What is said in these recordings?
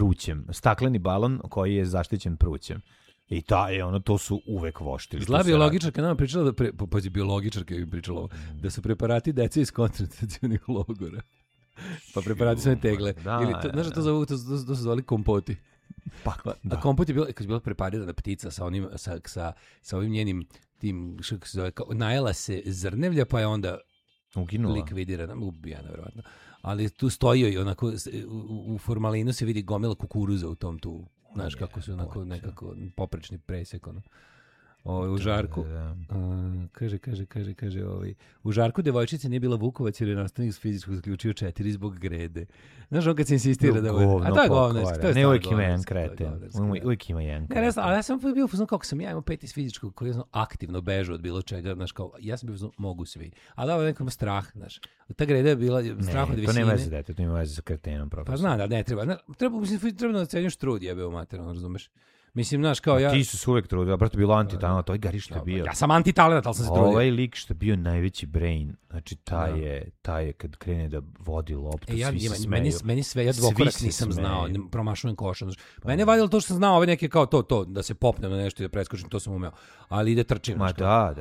prućem, stakleni balon koji je zaštićen prućem. I to su uvek voštili. Zla biologičarka nama pričala biologičarka je pričala da su preparati dece iz koncentracionih logora. Pa preparati su tegle. Ili znaš to su zvali kompoti. A kompot je bila preparirana ptica sa onim sa ovim njenim tim što se zove, najela se zrnevlja pa je onda uginula, likvidirana, ubijena verovatno. Ali tu stoji onako u formalinu se vidi gomila kukuruza u tom tu. Znaš kako su onako nekako poprečni presek ono. U Žarku kaže u Žarku devojčice nije bila Vukovac jer je nastavnik s fizičkog zaključio 4 zbog grede. Znaš on kad se insistira da bude. A to je govnarski. Ne, uvijek ima jedan kreten. Uvijek ima jedan kreten. Ali ja sam bio fuzon kako sam ja imao 5 iz fizičkog koji je aktivno bežao od bilo čega. Znaš kao, ja sam bio fuzon, mogu svi. A da, nekom strah, znaš. Ta greda je bila strah od visine. To nema veze dete, to ima veze sa kretenom. Pa zna da ne treba. Treba da ocenjuš trud jebe u materinu, razumeš? Mislim, znaš, kao ja... Ti su uvijek trudio, brate, bilo antitalenat, to je Gari što je bio. Ja sam antitalenat, ali sam se trudio. Ovaj lik što je bio najveći brain, znači taj je kad krene da vodi loptu, svi se smeju. Meni sve, ja dvokorak nisam znao, promašujem koša. Mene je vadilo to što sam znao, ove neke kao to, da se popnem na nešto i da preskočim, to sam umeo. Ali da trčim. Ma da.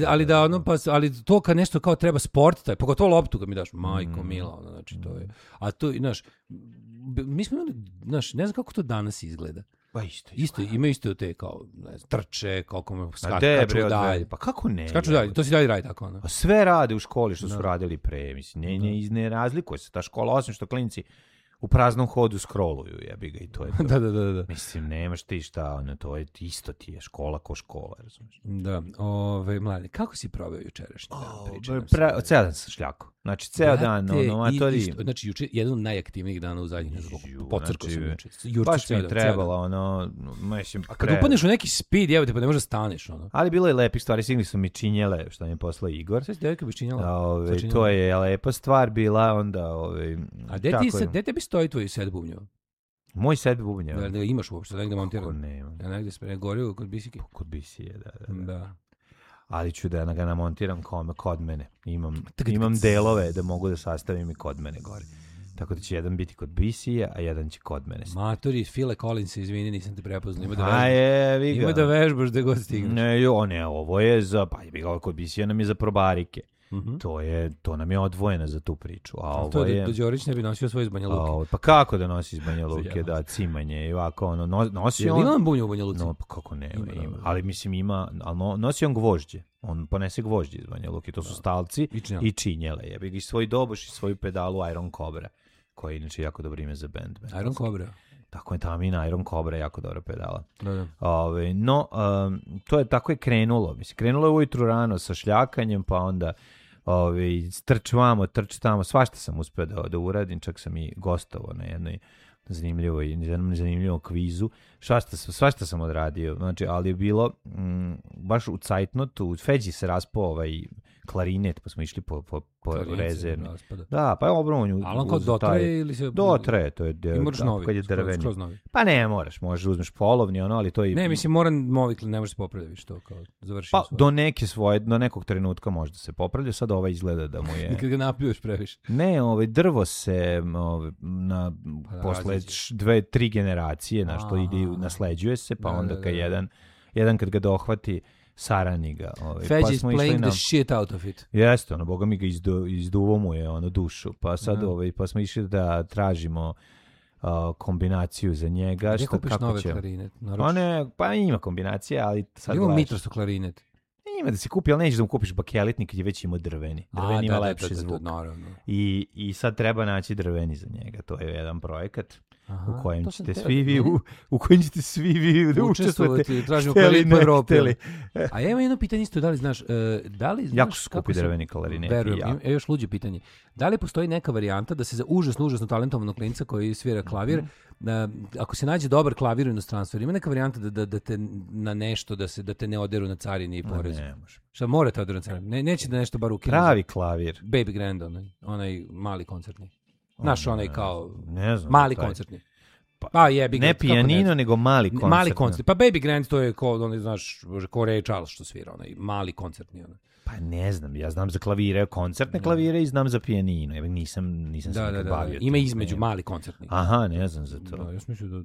Ali to kad nešto kao treba sport, taj, pogotovo loptu kad mi daš, majko, mila, znači to je. A to, znaš, mi smo imali, znaš, ne znam kako to danas izgleda. Pa ima isto te kao trče, koliko skaču dalje. Pa kako ne? Skaču dalje, to si dalje radi tako ono. Pa sve rade u školi što su radili pre, mislim, ne razlikuje se ta škola, osim što klinci u praznom hodu scrolluju, jebi ga i to je to. Da. Mislim, nemaš ti šta, to je isto ti je škola ko škola, razumiješ? Da, mladi, kako si proveo jučerašnji dan? Ceo dan sa šljakom. Znači, ceo dan, matori... Znači, juče, jedan od najaktivnijih dana u zadnjih, pocrkao sam juče. Baš mi je trebalo, mislim... A kad upadneš u neki speed, jebate, pa ne možeš da staneš, ono. Ali bilo je lepih stvari, sigli su mi činjele, što mi je poslao Igor. Sve si devojka bi činjela? To je lepa stvar bila, onda... A gde tebi stoji tvoj set bubnjeva? Moj set bubnjeva? Da imaš uopšte, negde montirano? Kako nema? Ja negde spremno, gorio kod Bisike? Kod Bisije, da. Ali ću da ga namontiram kod mene. Imam delove da mogu da sastavim i kod mene gore. Tako da će jedan biti kod Bisije, a jedan će kod mene. Matori, Phile Collins, izvini, nisam te prepoznao. Ima da vežbaš da god stigneš. Ne, ovo je za, kod Bisije nam je za probarike. To nam je odvojeno za tu priču. A to je... Đorić ne bi nosio svoje iz Banja Luke. Pa kako da nosi iz Banja Luke, da, cimanje i ovako, nosi on... Ima on bunju u Banja Luci? No, pa kako ne, ima. Ali mislim ima, ali nosi on gvožđe. On ponese gvožđe iz Banja Luke. To su stalci i činjele. Jebi ga i svoj doboš i svoju pedalu Iron Cobra, koja je inače jako dobro ime za band. Iron Cobra? Tako je Tamina, Iron Cobra, jako dobra pedala. Da. To je tako je krenulo. Mislim, krenulo je ujutru rano sa šljakanjem, pa onda trč vamo, trč tamo, svašta sam uspio da uradim, čak sam i gostovao na jednoj zanimljivom kvizu. Svašta sam odradio, znači, ali je bilo baš u cajtnotu, u Feđi se raspao klarinet, pa smo išli po rezervni. Da, pa je obrovanju. Ali on kao dotraje ili se... Dotraje, to je... I moraš novi, skroz novi. Pa ne, možeš uzmeš polovni, ali to je... Ne, mislim, moram novi, ne možeš se popraviti što, kao završim pa, svoje. Do nekog trenutka možda se popravlja, sad izgleda da mu je... Nikad ga napljuješ previše. Ne, drvo se posle 2-3 generacije, što ide, nasleđuje se, pa onda kad jedan kad ga dohvati, sarani ga. Feđi is playing the shit out of it. Jeste, boga mi ga izduvo mu je dušu. Pa sad pa smo išli da tražimo kombinaciju za njega. Gdje kupiš nove klarinet? Pa ima kombinacija, ali sad ima mitrosto klarinet. Ima da se kupi, ali nećeš da mu kupiš bakelitnik kad je već imao drveni. Drveni ima lepši zvuk. I sad treba naći drveni za njega. To je jedan projekat. U kojem ćete svi vi da učestvujete. Tražimo klarinet po Evropi. A evo jedno pitanje isto, da li znaš jako su skupi drveni klarineti. Još luđe pitanje. Da li postoji neka varijanta da se za užasno talentovanog klinca koji svira klavir, ako se nađe dobar klavir u inostranstvu, ima neka varijanta da te na nešto, da te ne oderu na carini i porezu? Ne može. Šta mora te oderu na carini? Neće da nešto bar ukine? Pravi klavir. Baby Grand, onaj mali koncertni. Znaš, onaj kao mali koncertni. Ne pijanino, nego mali koncertni. Mali koncertni. Pa Baby Grand to je znaš, ko Ray Charles što svira, onaj mali koncertni. Pa ne znam, ja znam za klavire, koncertne klavire i znam za pijanino. Ja nisam se nekad bavio. Ima između mali koncertni. Aha, ne znam za to. Da, ja sam mislio da